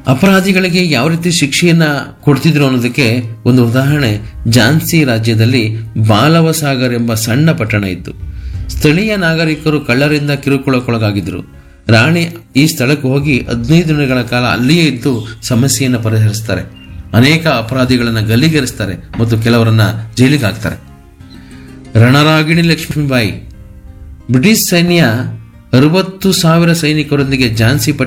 ಅಪರಾಧಿಗಳಿಗೆ ಯಾವ ರೀತಿ ಶಿಕ್ಷೆಯನ್ನ ಕೊಡ್ತಿದ್ರು ಅನ್ನೋದಕ್ಕೆ ಒಂದು ಉದಾಹರಣೆ, ಝಾನ್ಸಿ ರಾಜ್ಯದಲ್ಲಿ ಬಾಲವಸಾಗರ್ ಎಂಬ ಸಣ್ಣ ಪಟ್ಟಣ ಇತ್ತು. ಸ್ಥಳೀಯ ನಾಗರಿಕರು ಕಳ್ಳರಿಂದ ಕಿರುಕುಳಕ್ಕೊಳಗಾಗಿದ್ರು. ರಾಣಿ ಈ ಸ್ಥಳಕ್ಕೆ ಹೋಗಿ 15 ದಿನಗಳ ಕಾಲ ಅಲ್ಲಿಯೇ ಇದ್ದು ಸಮಸ್ಯೆಯನ್ನು ಪರಿಹರಿಸ್ತಾರೆ. ಅನೇಕ ಅಪರಾಧಿಗಳನ್ನ ಗಲ್ಲಿಗೇರಿಸ್ತಾರೆ ಮತ್ತು ಕೆಲವರನ್ನ ಜೈಲಿಗೆ ಹಾಕ್ತಾರೆ. ರಣರಾಗಿಣಿ ಲಕ್ಷ್ಮೀಬಾಯಿ ಬ್ರಿಟಿಷ್ ಸೈನ್ಯ 60,000 ಸೈನಿಕರೊಂದಿಗೆ ಝಾನ್ಸಿ